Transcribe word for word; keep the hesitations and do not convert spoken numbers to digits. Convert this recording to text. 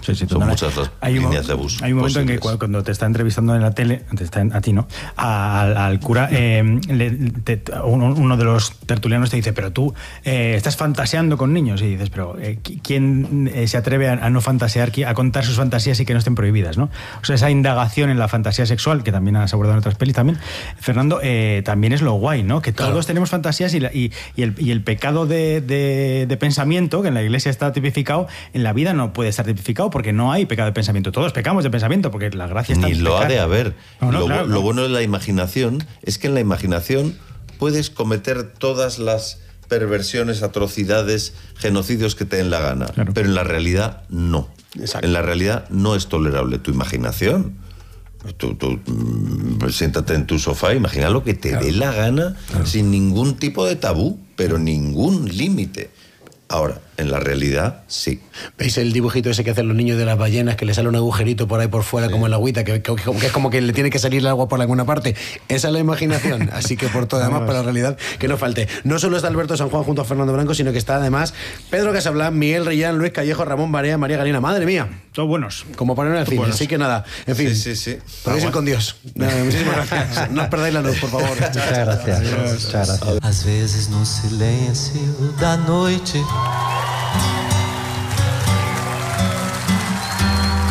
Sí, sí, Son muchas las hay un, líneas de bus Hay un momento posibles. en que cuando, cuando te está entrevistando en la tele, te está, a ti no, a, al, al cura, eh, le, te, uno, uno de los tertulianos te dice, pero tú eh, estás fantaseando con niños, y dices, pero eh, ¿quién eh, se atreve a, a no fantasear, a contar sus fantasías y que no estén prohibidas, ¿no? O sea, esa indagación en la fantasía sexual, que también has abordado en otras pelis también, Fernando, eh, también es lo guay, ¿no? Que todos claro. tenemos fantasías y, la, y, y, el, y el pecado de, de, de pensamiento, que en la Iglesia está tipificado, en la vida no puede estar tipificado porque no hay pecado de pensamiento. Todos pecamos de pensamiento porque la gracia está Ni en lo pecar. ha de haber. No, no, lo, claro, lo no. bueno de la imaginación es que en la imaginación puedes cometer todas las perversiones, atrocidades, genocidios que te den la gana. Claro. Pero en la realidad no. Exacto. En la realidad no es tolerable tu imaginación. Tú, tú siéntate en tu sofá, imagina lo que te claro. dé la gana, claro. sin ningún tipo de tabú, pero ningún límite. Ahora, en la realidad, sí. ¿Veis el dibujito ese que hacen los niños de las ballenas, que le sale un agujerito por ahí por fuera, sí. como en la agüita, que, que, que es como que le tiene que salir el agua por alguna parte? Esa es la imaginación. Así que por todo demás, para la realidad, que no falte. No solo está Alberto San Juan junto a Fernando Blanco, sino que está además Pedro Casablan, Miguel Reyán, Luis Callejo, Ramón Barea, María Galina. Madre mía. Todos buenos. Como poner en el cine. Así que nada, en fin. Sí, sí, sí. Podéis ir con Dios. Nada, muchísimas gracias. No os perdáis la luz, por favor. Muchas gracias. Muchas gracias. Às vezes no silêncio da noite